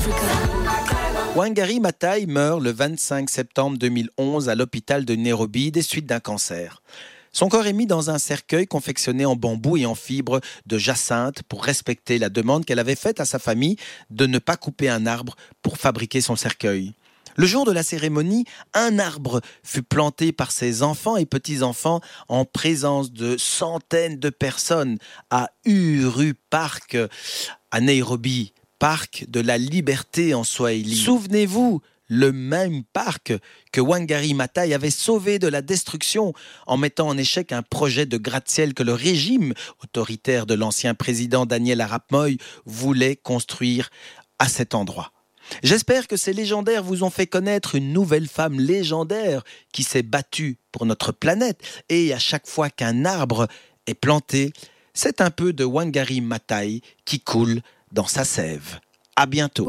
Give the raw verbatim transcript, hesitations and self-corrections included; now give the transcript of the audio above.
Wangari Maathai meurt le vingt-cinq septembre deux mille onze à l'hôpital de Nairobi des suites d'un cancer. Son corps est mis dans un cercueil confectionné en bambou et en fibres de jacinthe pour respecter la demande qu'elle avait faite à sa famille de ne pas couper un arbre pour fabriquer son cercueil. Le jour de la cérémonie, un arbre fut planté par ses enfants et petits-enfants en présence de centaines de personnes à Uhuru Park à Nairobi, parc de la liberté en Swahili. Souvenez-vous, le même parc que Wangari Maathai avait sauvé de la destruction en mettant en échec un projet de gratte-ciel que le régime autoritaire de l'ancien président Daniel Arap Moi voulait construire à cet endroit. J'espère que ces légendaires vous ont fait connaître une nouvelle femme légendaire qui s'est battue pour notre planète. Et à chaque fois qu'un arbre est planté, c'est un peu de Wangari Maathai qui coule dans sa sève. À bientôt.